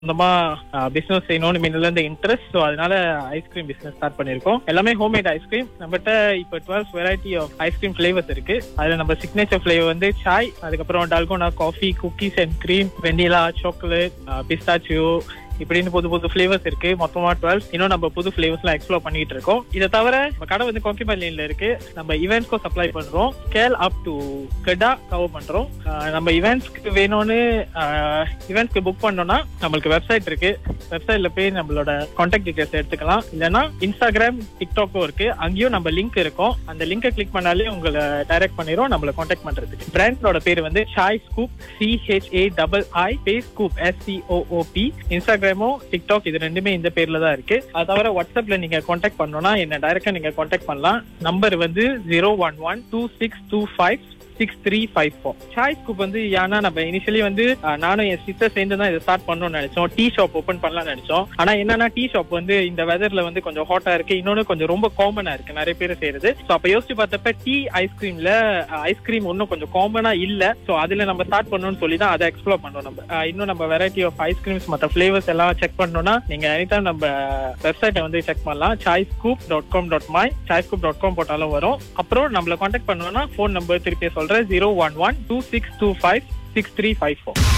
சொந்தமா பிசினஸ் செய்யணும்னு மின்னல இருந்து இன்ட்ரெஸ்ட். ஸோ அதனால ஐஸ்கிரீம் பிசினஸ் ஸ்டார்ட் பண்ணிருக்கோம். எல்லாமே ஹோம்மேட் ஐஸ்கிரீம். நம்மகிட்ட இப்போ 12 வெரைட்டி ஆஃப் ஐஸ்கிரீம் ஃபிளேவர்ஸ் இருக்கு. அதுல நம்ம சிக்னேச்சர் ஃபிளேவர் வந்து சாய், அதுக்கப்புறம் dalgona coffee, cookies and cream, vanilla, chocolate, பிஸ்தாச்சியோ, இப்படின்னு புது புது ஃபிளேவர்ஸ் இருக்கு. மொத்தமா 12. இன்னும் நம்ம புது ஃபிளேவர்ஸ்லாம் எக்ஸ்ப்ளோர் பண்ணிட்டு இருக்கோம். இதை தவிர நம்ம கடை வந்து கோக்கிமல்லியில இருக்கு. நம்ம ஈவெண்ட்ஸ்க்கும் சப்ளை பண்றோம். ஸ்கேல் அப் டு கெடா கவர் பண்றோம். நம்ம ஈவெண்ட்ஸ்க்கு வேணும்னு ஈவெண்ட்ஸ்க்கு புக் பண்ணோம்னா நம்மளுக்கு வெப்சைட் இருக்கு. வெப்சைட்ல போய் நம்மளோட கான்டாக்ட் டீடைல்ஸ் எடுத்துக்கலாம். இல்லைன்னா இன்ஸ்டாகிராம், டிக்டாக்கும் இருக்கு. அங்கேயும் நம்ம லிங்க் இருக்கும். அந்த லிங்கை கிளிக் பண்ணாலே உங்களை டைரக்ட் பண்ணிரும் நம்மளை கான்டாக்ட் பண்றதுக்கு. பிராண்டோட பேர் வந்து Sai scoop, CHAII, base scoop, SCOOP. Instagram, TikTok இது ரெண்டுமே இந்த பேர்ல தான் இருக்கு. அது தவிர வாட்ஸ்அப்ல நீங்க கான்டாக்ட் பண்ணணும்னா என்ன டைரக்டா நீங்க கான்டாக்ட் பண்ணலாம். நம்பர் வந்து 01126256354. சாய் ஸ்கூப் வந்து ஏன்னா நம்ம இனிஷியலி வந்து நானும் என் சிஸ்டர் சேர்ந்து தான் இதை ஸ்டார்ட் பண்ணணும்னு நினைச்சோம். டீ ஷாப் ஓபன் பண்ணலாம்னு நினைச்சோம். ஆனா என்னன்னா டீ ஷாப் வந்து இந்த வெதர்ல வந்து கொஞ்சம் ஹாட்டா இருக்கு. இன்னொன்னு கொஞ்சம் ரொம்ப காமனா இருக்கு, நிறைய பேர் செய்யறது. ஸோ அப்ப யோசிச்சு பார்த்தப்ப டீ ஐஸ்கிரீம்ல ஐஸ்கிரீம் ஒன்னும் கொஞ்சம் காமனா இல்ல. ஸோ அதுல நம்ம ஸ்டார்ட் பண்ணணும்னு சொல்லி தான் அதை எக்ஸ்ப்ளோர் பண்ணோம். நம்ம இன்னும் நம்ம வெரைட்டி ஆஃப் ஐஸ்கிரீம்ஸ் மற்ற ஃபிளேவர்ஸ் எல்லாம் செக் பண்ணணும்னா நீங்க எனிடைம் நம்ம வெப்சைட்டை வந்து செக் பண்ணலாம். chaiscoop.com.my, chaiscoop.com போட்டாலும் வரும். அப்புறம் நம்மள கான்டாக்ட் பண்ணணும்னா ஃபோன் நம்பர் திருப்பி சொல்றேன், 01126256354.